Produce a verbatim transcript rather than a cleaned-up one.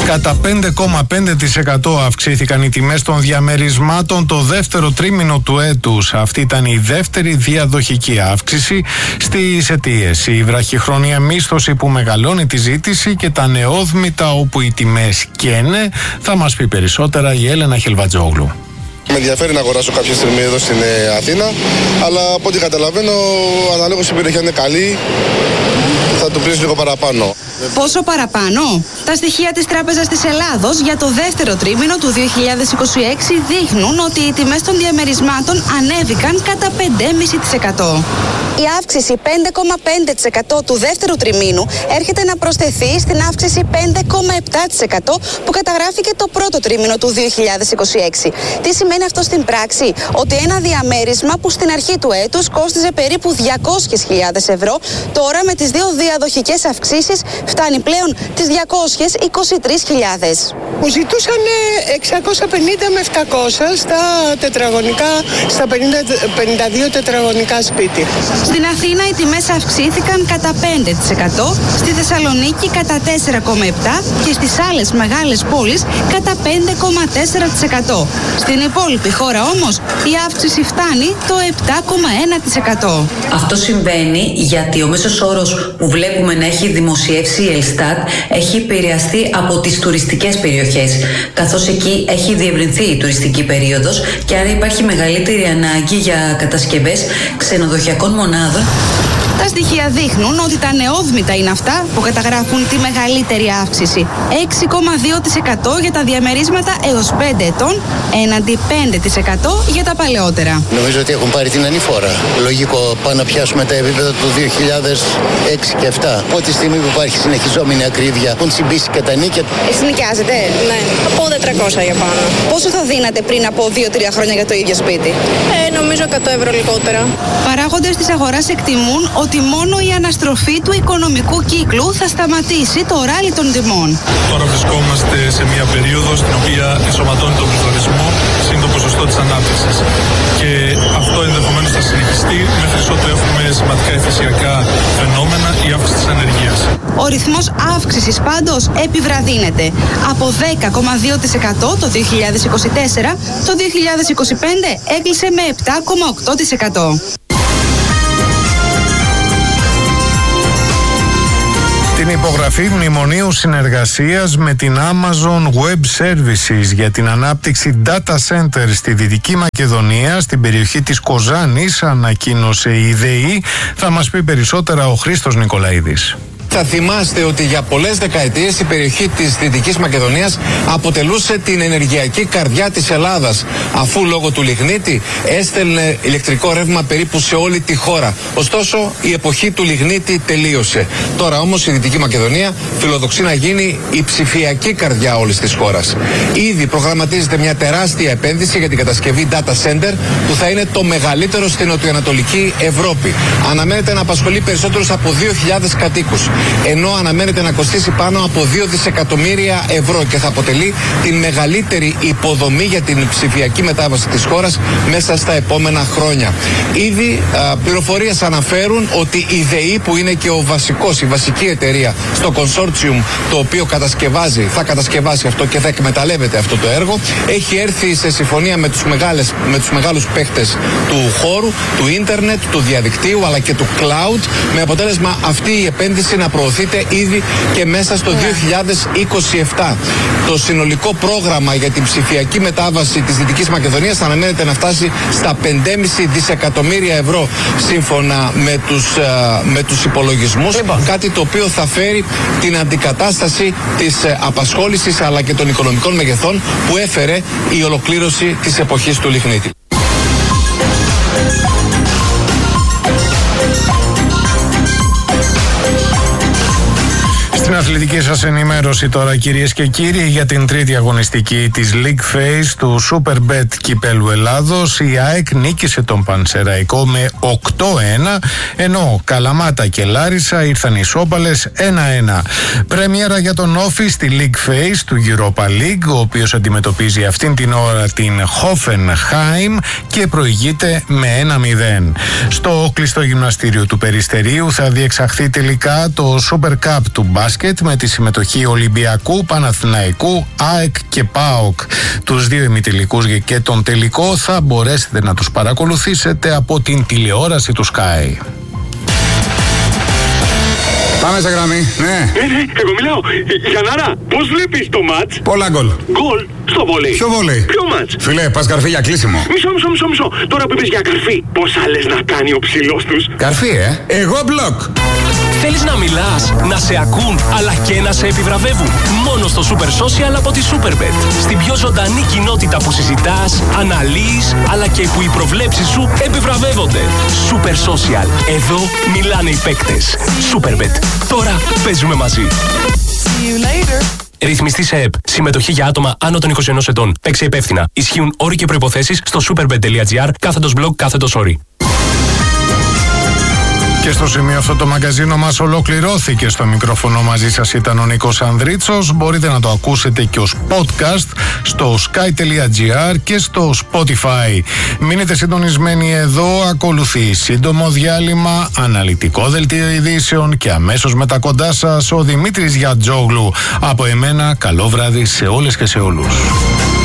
Κατά πέντε κόμμα πέντε τοις εκατό αυξήθηκαν οι τιμές των διαμερισμάτων το δεύτερο τρίμηνο του έτους. Αυτή ήταν η δεύτερη διαδοχική αύξηση στις αιτίες. Η βραχυχρόνια μίσθωση που μεγαλώνει τη ζήτηση και τα νεόδμητα όπου οι τιμές καίνε. Θα μας πει περισσότερα η Έλενα Χελβατζόγλου. Με ενδιαφέρει να αγοράσω κάποια στιγμή εδώ στην Αθήνα, αλλά από ό,τι καταλαβαίνω, αναλόγως η περιοχή είναι καλή, θα του πεις λίγο παραπάνω. Πόσο παραπάνω? Τα στοιχεία της Τράπεζας της Ελλάδος για το δεύτερο τρίμηνο του δύο χιλιάδες είκοσι έξι δείχνουν ότι οι τιμές των διαμερισμάτων ανέβηκαν κατά πέντε κόμμα πέντε τοις εκατό. Η αύξηση πέντε κόμμα πέντε τοις εκατό του δεύτερου τριμήνου έρχεται να προσθεθεί στην αύξηση πέντε κόμμα επτά τοις εκατό που καταγράφηκε το πρώτο τρίμηνο του δύο χιλιάδες είκοσι έξι. Τι σημαίνει αυτό στην πράξη? Ότι ένα διαμέρισμα που στην αρχή του έτους κόστιζε περίπου διακόσιες χιλιάδες ευρώ, τώρα με τις δύο διαδοχικές αυξήσεις φτάνει πλέον τις διακόσιες είκοσι τρεις χιλιάδες. Μου ζητούσαν εξακόσια πενήντα με επτακόσια στα τετραγωνικά, στα πενήντα, πενήντα δύο τετραγωνικά σπίτι. Στην Αθήνα οι τιμές αυξήθηκαν κατά πέντε τοις εκατό, στη Θεσσαλονίκη κατά τέσσερα κόμμα επτά τοις εκατό και στις άλλες μεγάλες πόλεις κατά πέντε κόμμα τέσσερα τοις εκατό. Στην υπόλοιπη χώρα όμως η αύξηση φτάνει το επτά κόμμα ένα τοις εκατό. Αυτό συμβαίνει γιατί ο μέσος όρος που βλέπουμε να έχει δημοσιεύσει η Ελστάτ έχει επηρεαστεί από τις τουριστικές περιοχές, καθώς εκεί έχει διευρυνθεί η τουριστική περίοδος και άρα υπάρχει μεγαλύτερη ανάγκη για κατασκευές ξενοδοχειακών μονάδων. Τα στοιχεία δείχνουν ότι τα νεόδμητα είναι αυτά που καταγράφουν τη μεγαλύτερη αύξηση. έξι κόμμα δύο τοις εκατό για τα διαμερίσματα έως πέντε ετών, έναντι πέντε τοις εκατό για τα παλαιότερα. Νομίζω ότι έχουν πάρει την ανηφόρα. Λογικό πάνω να πιάσουμε τα επίπεδα του δύο χιλιάδες έξι και επτά. Από τη στιγμή που υπάρχει συνεχιζόμενη ακρίβεια, έχουν τσιμπήσει και τα νίκια. Εσύ νοικιάζετε? Ναι, από τετρακόσια για πάνω. Πόσο θα δίνατε πριν από δύο τρία χρόνια για το ίδιο σπίτι? Ε, νομίζω εκατό ευρώ λιγότερα. Παράγοντες της αγοράς εκτιμούν ότι μόνο η αναστροφή του οικονομικού κύκλου θα σταματήσει το ράλι των τιμών. Τώρα βρισκόμαστε σε μια περίοδο στην οποία ενσωματώνει τον πληθωρισμό συν το ποσοστό της ανάπτυξης. Και αυτό ενδεχομένως θα συνεχιστεί μέχρι ότου έχουμε σημαντικά εφησιακά φαινόμενα ή αύξηση της ανεργίας. Ο ρυθμός αύξησης πάντως επιβραδύνεται. Από δέκα κόμμα δύο τοις εκατό το δύο χιλιάδες είκοσι τέσσερα, το δύο χιλιάδες είκοσι πέντε έκλεισε με επτά κόμμα οκτώ τοις εκατό. Την υπογραφή μνημονίου συνεργασίας με την Amazon Web Services για την ανάπτυξη data center στη Δυτική Μακεδονία, στην περιοχή της Κοζάνης, ανακοίνωσε η ΔΕΗ. Θα μας πει περισσότερα ο Χρήστος Νικολαίδης. Θα θυμάστε ότι για πολλές δεκαετίες η περιοχή της Δυτικής Μακεδονίας αποτελούσε την ενεργειακή καρδιά της Ελλάδας, αφού λόγω του λιγνίτη έστελνε ηλεκτρικό ρεύμα περίπου σε όλη τη χώρα. Ωστόσο, η εποχή του λιγνίτη τελείωσε. Τώρα όμως η Δυτική Μακεδονία φιλοδοξεί να γίνει η ψηφιακή καρδιά όλης της χώρας. Ήδη προγραμματίζεται μια τεράστια επένδυση για την κατασκευή data center που θα είναι το μεγαλύτερο στην νοτιοανατολική Ευρώπη. Αναμένεται να απασχολεί περισσότερους από δύο χιλιάδες κατοίκους, ενώ αναμένεται να κοστίσει πάνω από δύο δισεκατομμύρια ευρώ και θα αποτελεί την μεγαλύτερη υποδομή για την ψηφιακή μετάβαση της χώρας μέσα στα επόμενα χρόνια. Ήδη α, πληροφορίες αναφέρουν ότι η ΔΕΗ, που είναι και ο βασικός, η βασική εταιρεία στο consortium το οποίο κατασκευάζει, θα κατασκευάσει αυτό και θα εκμεταλλεύεται αυτό το έργο, έχει έρθει σε συμφωνία με τους, μεγάλες, με τους μεγάλους παίχτες του χώρου, του ίντερνετ, του διαδικτύου αλλά και του cloud, με αποτέλεσμα αυτή η επένδυση να προωθείται ήδη και μέσα στο δύο χιλιάδες είκοσι επτά. Το συνολικό πρόγραμμα για την ψηφιακή μετάβαση της Δυτικής Μακεδονίας αναμένεται να φτάσει στα πέντε κόμμα πέντε δισεκατομμύρια ευρώ σύμφωνα με τους, με τους υπολογισμούς, κάτι το οποίο θα φέρει την αντικατάσταση της απασχόλησης αλλά και των οικονομικών μεγεθών που έφερε η ολοκλήρωση της εποχής του λιγνίτη. Στην αθλητική σας ενημέρωση τώρα, κυρίες και κύριοι, για την τρίτη αγωνιστική της League Phase του Superbet Κυπέλλου Ελλάδος, η ΑΕΚ νίκησε τον Πανσεραϊκό με οκτώ ένα, ενώ Καλαμάτα και Λάρισα ήρθαν ισόπαλες ένα ένα. Πρέμιερα για τον Όφη στη League Phase του Europa League, ο οποίος αντιμετωπίζει αυτήν την ώρα την Hoffenheim και προηγείται με ένα μηδέν. Στο κλειστό γυμναστήριο του Περιστερίου θα διεξαχθεί τελικά το Super Cup του μπάσκετ, μπετ με τη συμμετοχή Ολυμπιακού, Παναθηναϊκού, ΑΕΚ και ΠΑΟΚ. Τους δύο ημιτελικούς και τον τελικό θα μπορέσετε να τους παρακολουθήσετε από την τηλεόραση του Sky. Πάμε σε γραμμή, ναι. Ναι, ναι, εγώ μιλάω. Γιαννάρα, πώς βλέπεις το μάτς? Πολλά γκολ. Γκολ στο βόλεϊ. Ποιο βόλεϊ? Ποιο μάτς? Φίλε, πας καρφί για κλείσιμο. Μισό, μισό, μισό, μισό. Τώρα που είπες για καρφί, πόσα λες να κάνει ο ψηλός τους? Καρφί, ε. Εγώ μπλοκ. Θέλεις να μιλάς, να σε ακούν, αλλά και να σε επιβραβεύουν? Μόνο στο Super Social από τη Superbet. Στην πιο ζωντανή κοινότητα που συζητάς, αναλύεις, αλλά και που οι προβλέψεις σου επιβραβεύονται. Super Social. Εδώ μιλάνε οι παίκτες. Superbet. Τώρα παίζουμε μαζί. Ρυθμιστή σε ΕΠ. Συμμετοχή για άτομα άνω των είκοσι ενός ετών. Παίξε υπεύθυνα. Ισχύουν όροι και προϋποθέσεις στο superbet.gr κάθετος blog κάθετος όροι. Και στο σημείο αυτό το μαγκαζίνο μας ολοκληρώθηκε. Στο μικρόφωνο μαζί σας ήταν ο Νίκος Ανδρίτσος. Μπορείτε να το ακούσετε και ως podcast στο sky.gr και στο Spotify. Μείνετε συντονισμένοι εδώ. Ακολουθεί σύντομο διάλειμμα, αναλυτικό δελτίο ειδήσεων και αμέσως μετά κοντά σας ο Δημήτρης Γιατζόγλου. Από εμένα καλό βράδυ σε όλες και σε όλους.